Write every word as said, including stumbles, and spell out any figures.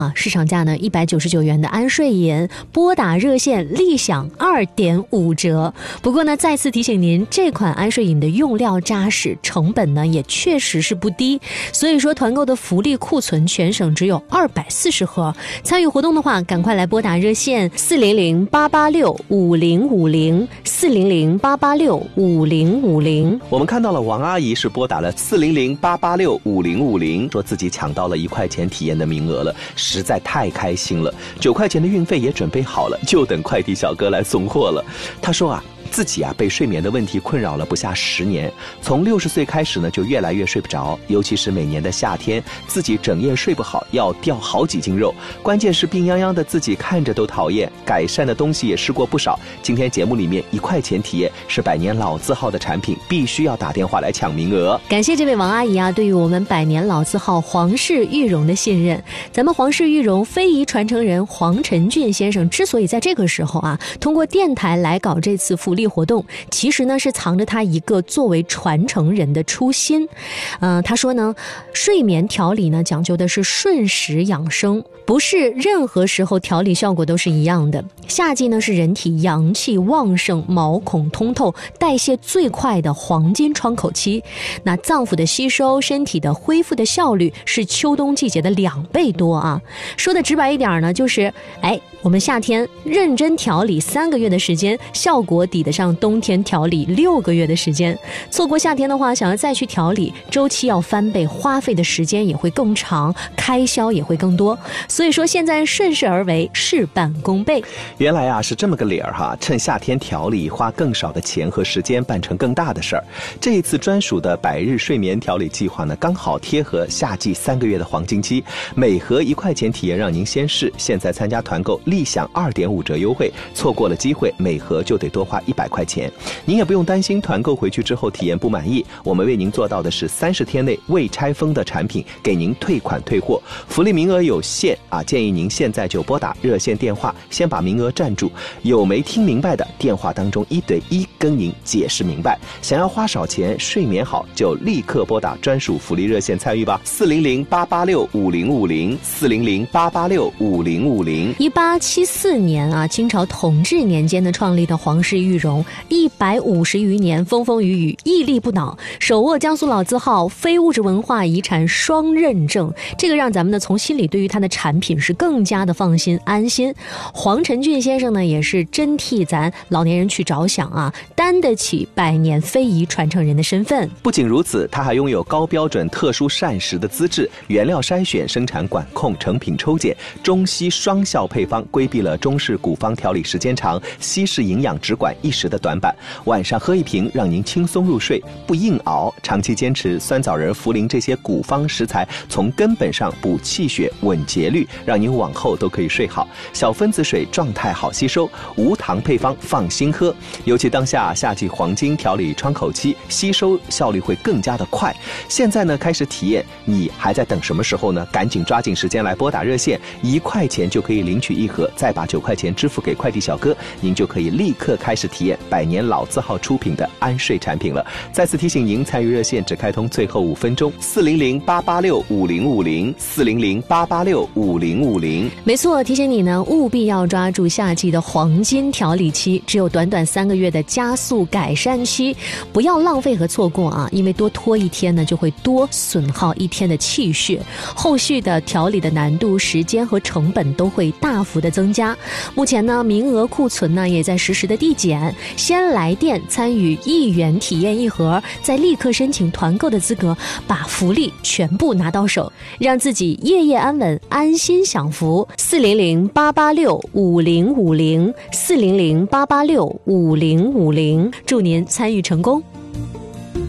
啊，市场价呢一百九十九元的安睡饮，拨打热线立享二点五折。不过呢，再次提醒您，这款安睡饮的用料扎实，成本呢也确实是不低，所以说团购的福利库存全省只有二百四十盒。参与活动的话，赶快来拨打热线四零零八八六五零五零四零零八八六五零五零。 我们看到了王阿姨是拨打了四零零八八六五零五零，说自己抢到了一块钱体验的名额了。实在太开心了，九块钱的运费也准备好了，就等快递小哥来送货了。他说啊，自己啊被睡眠的问题困扰了不下十年，从六十岁开始呢就越来越睡不着，尤其是每年的夏天，自己整夜睡不好，要掉好几斤肉。关键是病殃殃的自己看着都讨厌，改善的东西也试过不少。今天节目里面一块钱体验是百年老字号的产品，必须要打电话来抢名额。 感谢这位王阿姨啊，对于我们百年老字号皇氏玉荣的信任。咱们皇氏玉荣非遗传承人黄晨俊先生之所以在这个时候啊，通过电台来搞这次福利活动，其实呢是藏着他一个作为传承人的初心。呃，他说呢，睡眠调理呢讲究的是顺时养生，不是任何时候调理效果都是一样的。夏季呢是人体阳气旺盛、毛孔通透、代谢最快的黄金窗口期，那脏腑的吸收、身体的恢复的效率是秋冬季节的两倍多啊。说的直白一点呢，就是哎，我们夏天认真调理三个月的时间，效果抵得上冬天调理六个月的时间。错过夏天的话，想要再去调理，周期要翻倍，花费的时间也会更长，开销也会更多。所以说现在顺势而为，事半功倍。 原来啊是这么个理儿哈，趁夏天调理，花更少的钱和时间办成更大的事儿。这一次专属的百日睡眠调理计划呢，刚好贴合夏季三个月的黄金期，每盒一块钱体验让您先试，现在参加团购立享二点五折优惠，错过了机会，每盒就得多花一百块钱。您也不用担心团购回去之后体验不满意，我们为您做到的是三十天内未拆封的产品给您退款退货，福利名额有限啊，建议您现在就拨打热线电话，先把名额占住。有没听明白的，电话当中一对一跟您解释明白。想要花少钱睡眠好，就立刻拨打专属福利热线参与吧，四零零八八六五零五零四零零八八六五零五零。 一八七四年啊，清朝同治年间的创立的皇氏玉荣，一百五十余年风风雨雨，屹立不倒，手握江苏老字号非物质文化遗产双认证，这个让咱们呢从心里对于它的产品是更加的放心安心。黄晨俊先生呢也是真替咱老年人去着想啊，担得起百年非遗传承人的身份。 不仅如此，他还拥有高标准特殊膳食的资质，原料筛选、生产管控、成品抽检，中西双效配方，规避了中式古方调理时间长、西式营养只管一时的短板。晚上喝一瓶，让您轻松入睡，不硬熬。长期坚持酸枣仁、茯苓这些古方食材，从根本上补气血、稳节律，让您往后都可以睡好。小分子水状态好吸收，无糖配方放心喝。尤其当下夏季黄金调理窗口期，吸收效率会更加的快。现在呢开始体验，你还在等什么时候呢？赶紧抓紧时间来拨打热线，一块钱就可以领取一盒，再把九块钱支付给快递小哥，您就可以立刻开始体验百年老字号出品的安睡产品了。再次提醒您，参与热线只开通最后五分钟，四零零八八六五零五零四零零八八六五零五零。 没错，提醒你呢，务必要抓住夏季的黄金调理期，只有短短三个月的加速改善期，不要浪费和错过啊！因为多拖一天呢，就会多损耗一天的气血，后续的调理的难度、时间和成本都会大幅的增加。目前呢，名额库存呢也在实时的递减，先来电参与一元体验一盒，再立刻申请团购的资格，把福利全部拿到手，让自己夜夜安稳，安心享福。四零零八八六五零五零四零零八八六五零五零，祝您参与成功。